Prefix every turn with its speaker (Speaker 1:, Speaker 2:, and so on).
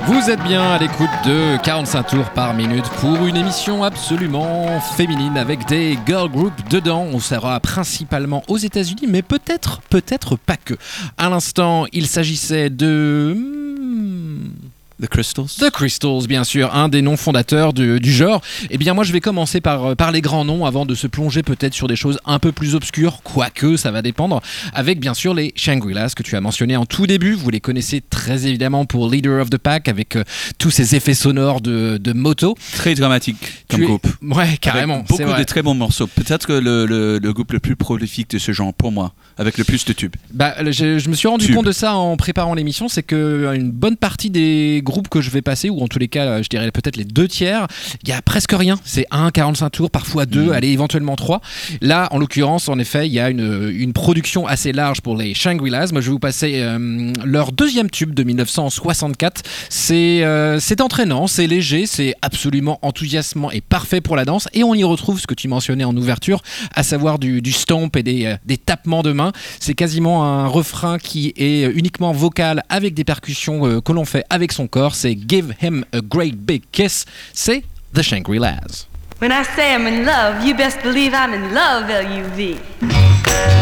Speaker 1: Vous êtes bien à l'écoute de 45 tours par minute pour une émission absolument féminine avec des girl groups dedans. On sera principalement aux États-Unis, mais peut-être pas que. À l'instant, il s'agissait de
Speaker 2: The Crystals.
Speaker 1: The Crystals, bien sûr, un des noms fondateurs du genre. Eh bien, moi, je vais commencer par les grands noms avant de se plonger peut-être sur des choses un peu plus obscures, quoique ça va dépendre, avec bien sûr les Shangri-Las que tu as mentionnés en tout début. Vous les connaissez très évidemment pour Leader of the Pack avec tous ces effets sonores de moto.
Speaker 2: Très dramatique comme groupe.
Speaker 1: Ouais, carrément.
Speaker 2: Avec beaucoup de très bons morceaux. Peut-être que le groupe le plus prolifique de ce genre pour moi, avec le plus de tubes.
Speaker 1: Bah, je me suis rendu compte de ça en préparant l'émission, c'est qu'une bonne partie des groupes que je vais passer, ou en tous les cas je dirais peut-être les 2/3, il y a presque rien, c'est 45 tours, parfois 2, allez éventuellement 3. Là en l'occurrence en effet il y a une production assez large pour les Shangri-Las. Moi je vais vous passer leur deuxième tube de 1964. C'est entraînant, c'est léger, c'est absolument enthousiasmant et parfait pour la danse, et on y retrouve ce que tu mentionnais en ouverture, à savoir du stomp et des tapements de main. C'est quasiment un refrain qui est uniquement vocal avec des percussions que l'on fait avec son corps. C'est Give Him a Great Big Kiss. C'est The Shangri-Las.
Speaker 3: When I say I'm in love, you best believe I'm in love, L-U-V.